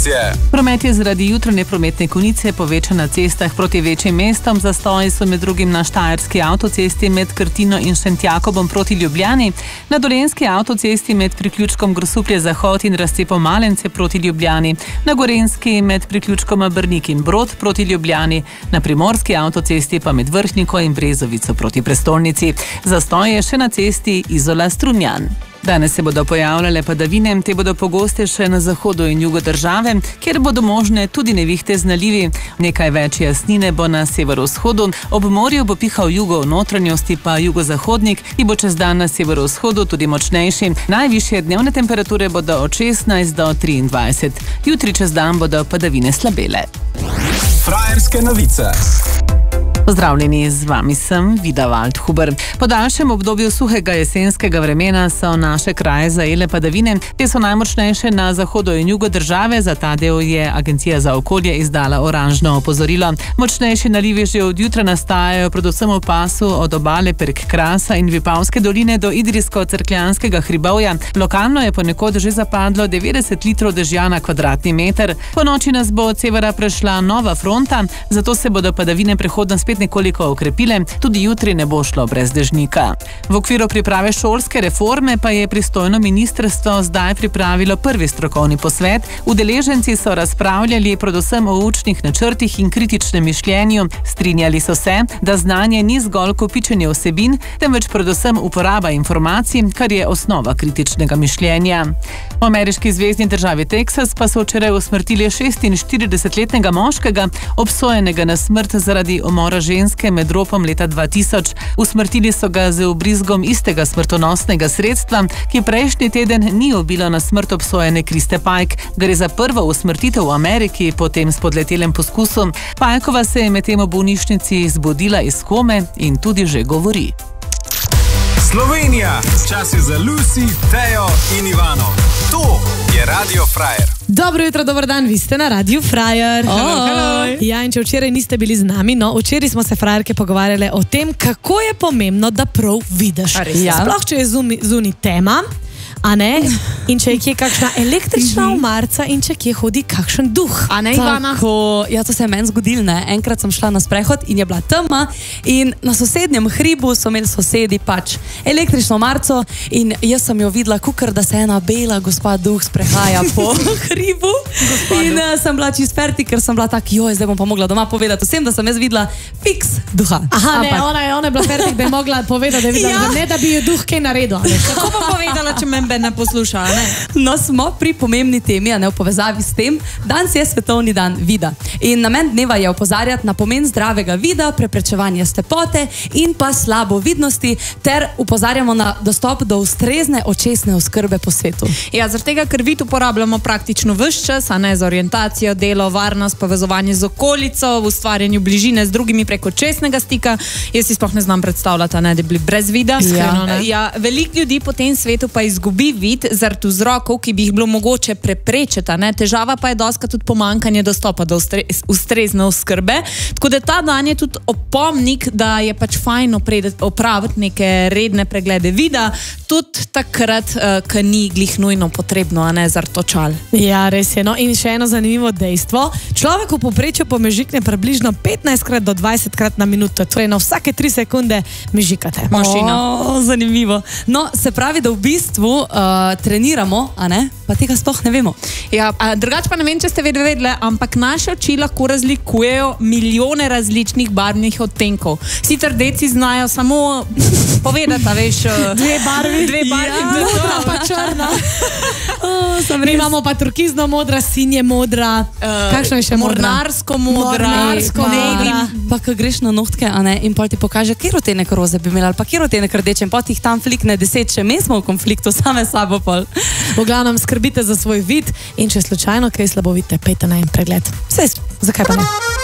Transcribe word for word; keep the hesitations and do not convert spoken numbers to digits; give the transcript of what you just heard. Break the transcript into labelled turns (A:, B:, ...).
A: informacije.
B: Promet je zaradi jutranje prometne konice povečan na cestah proti večjim mestom. Zastoji so med drugim na Štajerski avtocesti med Krtino in Šentjakobom proti Ljubljani, na Dolenjski avtocesti med priključkom Grosuplje-Zahod in razcepom Malence proti Ljubljani, na Gorenjski med priključkoma Brnik in Brod proti Ljubljani, na Primorski avtocesti pa med Vrhniko in Brezovico proti prestolnici. Zastoj je še na cesti Izola-Strunjan. Danes se bodo pojavljale padavine, te bodo pogostejše na zahodu in jugu države, kjer bodo možne tudi nevihte z nalivi. Nekaj več jasnine bo na severovzhodu, ob morju bo pihal jugo, v notranjosti pa jugozahodnik, ki bo čez dan na severovzhodu tudi močnejši. Najvišje dnevne temperature bodo od šestnajst do triindvajset. Jutri čez dan bodo padavine slabele.
A: Frajerske novice.
B: Pozdravljeni, z vami sem Vida Waldhuber. Po daljšem obdobju suhega jesenskega vremena so naše kraje zajele padavine. Te so najmočnejše na zahodu in jugu države, za ta del je Agencija za okolje izdala oranžno opozorilo. Močnejši nalivi že od jutra nastajajo predvsem v pasu od obale prek Krasa in Vipavske doline do Idrijsko-Cerkljanskega hribovja. Lokalno je ponekod že zapadlo devetdeset litrov dežja na kvadratni meter. Po noči nas bo od severa prešla nova fronta, zato se bodo padavine prehodno spet nekoliko okrepile, tudi jutri ne bo šlo brez dežnika. V okviru priprave šolske reforme pa je pristojno ministrstvo zdaj pripravilo prvi strokovni posvet. Udeleženci so razpravljali predvsem o učnih načrtih in kritičnem mišljenju. Strinjali so se, da znanje ni zgolj kopičenje vsebin, temveč predvsem uporaba informacij, kar je osnova kritičnega mišljenja. V ameriški zvezni državi Teksas pa so včeraj usmrtili šestinštiridesetletnega moškega, obsojenega na smrt zaradi umora ženske med ropom leta dva tisoč. Usmrtili so ga z vbrizgom istega smrtonosnega sredstva, ki prejšnji teden ni ubilo na smrt obsojene Kriste Pike. Gre za prvo usmrtitev v Ameriki po tem spodletelem poskusu. Pajkova se je medtem v bolnišnici zbudila iz kome in tudi že govori.
A: Slovenija, čas je za Lucy, Tejo in Ivano. To je Radio Frajer.
C: Dobro jutro, dober dan, vi ste na Radio Frajer.
B: Hello, hello.
C: Ja, in če včeraj niste bili z nami, no, včeraj smo se frajerke pogovarjale o tem, kako je pomembno, da prav vidiš.
B: Ja.
C: Sploh, če je zunaj tema, a ne? In če je kje kakšna električna omarca in če kje hodi kakšen duh.
D: A ne, Ivana?
E: Tako, ja, to se je meni zgodilo, ne. Enkrat sem šla na sprehod in je bila tema in na sosednjem hribu so imeli sosedi pač električno omarco in jaz sem jo videla, kukar da se ena bela gospa duh sprehaja po hribu. In uh, sem bila čist ferti, ker sem bila tak, joj, zdaj bom pa mogla doma povedati vsem, da sem jaz videla fiks duha.
C: Aha, ne,
E: Ampak,
C: ona je, ona je bila fertik, da je mogla povedati, da je videla,
E: Ja.
C: ne, da bi jo duh kaj naredil.
D: Kako pa povedala, če me ne posluša, ne?
E: No, smo pri pomembni temi, a ne v povezavi s tem. Danes je svetovni dan vida. In namen dneva je opozarjati na pomen zdravega vida, preprečevanje slepote in pa slabovidnosti, ter opozarjamo na dostop do ustrezne očesne oskrbe po svetu.
D: Ja, zaradi tega, ker vid uporabljamo praktično ves čas, a ne za orientacijo, delo, varnost, povezovanje z okolico, v ustvarjanju bližine z drugimi preko očesnega stika. Jaz si sploh ne znam predstavljati, a ne, da bi bili brez vida.
C: Iskreno, ne.
D: Ja, veliko ljudi po tem svetu pa izgubi vid zaradi vzrokov, ki bi jih bilo mogoče preprečiti, ne? Težava pa je dostikrat tudi pomanjkanje dostopa do ustre, ustrezne oskrbe. Tako da ta dan je tudi opomnik, da je pač fajn opraviti neke redne preglede vida, tudi takrat, uh, ko ni glih nujno potrebno, a ne zaradi točal.
C: Ja, res je. No, in še eno zanimivo dejstvo. Človek v povprečju pomežikne približno petnajstkrat do dvajsetkrat na minuto. Torej na vsake tri sekunde mežikate.
D: Mašina.
E: O, zanimivo. No, se pravi, da v bistvu uh, treniramo, a ne? Pa tega sploh ne vemo.
D: Ja, drugače pa ne vem, če ste vedeli, ampak naše oči lahko razlikujejo milijone različnih barvnih odtenkov. Sicer deci znajo samo povedati, a veš,
C: Dve barvi.
D: dve barvi,
C: Ja,
D: dve
C: modra
D: to.
C: pa črna.
E: Oh,
C: Mi imamo pa turkizno modra, sinje modra.
D: Uh,
C: Kakšno je še modra?
D: Mornarsko modra.
C: Mornarsko modra.
E: Pa ko greš na nohtke, a ne, in pol ti pokaže, kjer odtenek roze bi imeli, ali pa kjer odtenek rdeče, in pol ti jih tam flikne deset, še mi smo v konfliktu same s sabo pol.
C: V glavnem skrbite za svoj vid in če slučajno kaj slabo vidite, pejte na en pregled. Vse, zakaj pa ne?